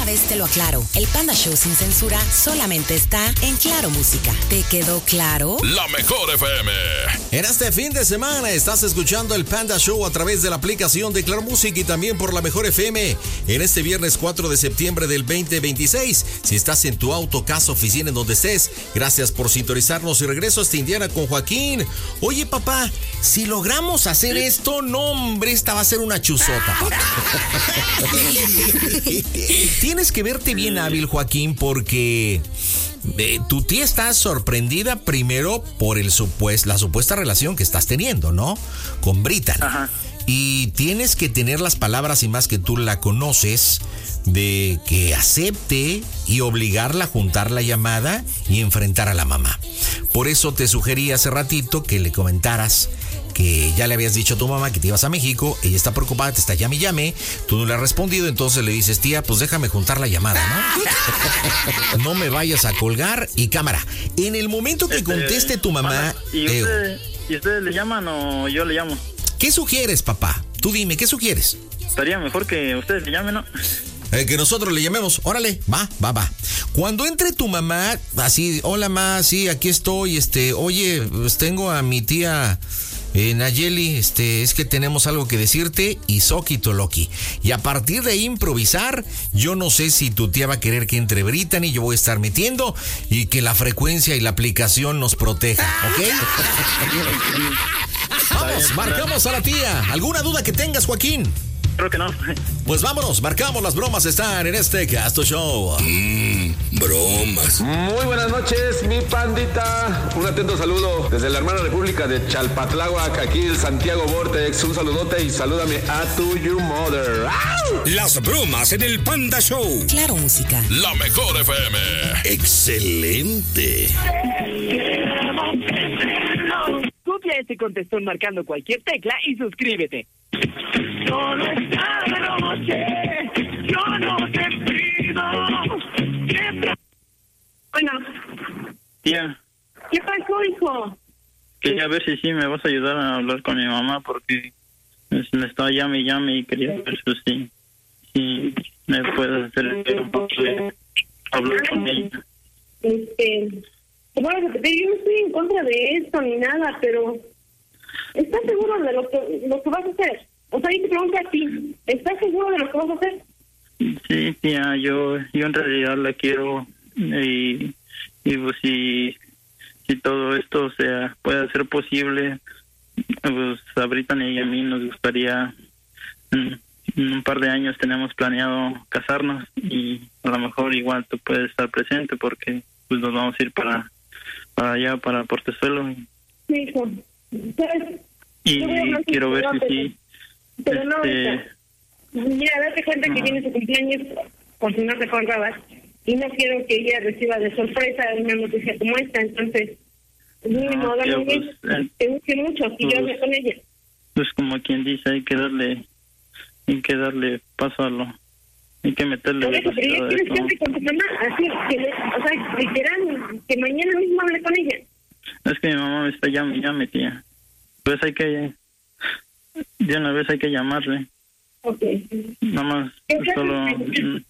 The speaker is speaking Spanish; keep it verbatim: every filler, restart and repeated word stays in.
vez te lo aclaro. El Panda Show sin censura solamente está en Claro Música. ¿Te quedó claro? La mejor F M. En este fin de semana estás escuchando el Panda Show a través de la aplicación de Claro Música y también por la mejor F M. En este viernes cuatro de septiembre del veinte veintiséis. Si estás en tu auto, casa, oficina, en donde estés, gracias por sintonizarnos y regreso hasta Indiana con Joaquín. Oye, papá, si logramos hacer esto, no, hombre, esta va a ser una chuzota, papá. Tienes que verte bien hábil, Joaquín, porque eh, tu tía está sorprendida primero por el supues- la supuesta relación que estás teniendo, ¿no? Con Brittany. Ajá. Y tienes que tener las palabras, y más que tú la conoces, de que acepte y obligarla a juntar la llamada y enfrentar a la mamá. Por eso te sugerí hace ratito que le comentaras que ya le habías dicho a tu mamá que te ibas a México, ella está preocupada, te está llame y llame, tú no le has respondido, entonces le dices, tía, pues déjame juntar la llamada, ¿no? No me vayas a colgar y cámara. En el momento que Este, conteste tu mamá... ¿Y, eh, usted, ¿Y ustedes le llaman o yo le llamo? ¿Qué sugieres, papá? Tú dime, ¿qué sugieres? Estaría mejor que ustedes le llamen, ¿no? Eh, que nosotros le llamemos, órale, va, va, va. Cuando entre tu mamá, así, hola ma, sí, aquí estoy, este, oye, pues tengo a mi tía eh, Nayeli, este, es que tenemos algo que decirte, y Soquito Loki. Y a partir de ahí improvisar, yo no sé si tu tía va a querer que entre Brittany, yo voy a estar metiendo, y que la frecuencia y la aplicación nos proteja, ¿ok? Vamos, marcamos a la tía. ¿Alguna duda que tengas, Joaquín? Creo que no. Pues vámonos, marcamos, las bromas están en este Casto Show. Mmm, bromas. Muy buenas noches, mi pandita. Un atento saludo desde la hermana república de Chalpatláhuac, aquí el Santiago Vortex. Un saludote y salúdame a tu your mother. ¡Au! Las bromas en el Panda Show. Claro Música. La mejor F M. Excelente. Google te contestó marcando cualquier tecla y suscríbete. Solo esta noche, yo no te pido. Bueno. Tía, ¿Qué pasó, hijo? quería ver si sí me vas a ayudar a hablar con mi mamá porque me estaba llame y llame y quería ver si sí, si me puedes hacer el favor de hablar con ella. Este, te voy a repetir, yo no estoy en contra de esto ni nada, pero ¿estás seguro de lo que, lo que vas a hacer? O sea, yo te pregunto a ti, ¿estás seguro de lo que vas a hacer? Sí, tía, yo, yo en realidad la quiero y, y pues si, si todo esto o sea, puede ser posible, pues a Brittany y a mí nos gustaría, en, en un par de años tenemos planeado casarnos y a lo mejor igual tú puedes estar presente porque pues nos vamos a ir para, para allá, para Portezuelo. Sí, hijo. ¿Sabes? Y quiero ver si sí. Pero no, este, mira, date cuenta que viene su cumpleaños, por si no te acordabas, y no quiero que ella reciba de sorpresa una noticia como esta, entonces, mínimo, no, dame tío, un pues, beso. eh, Te guste mucho, si pues, yo hablo con ella. pues como quien dice, hay que darle, hay que darle paso a lo, hay que meterle Por eso, pero ya velocidad a quieres eso. que hable con tu mamá, así, que, le- o sea, literal, que mañana mismo hable con ella. Es que mi mamá me está llame, llame, tía. Pues hay que, de una vez hay que llamarle. Ok. Nada más, ¿Qué clase solo, de-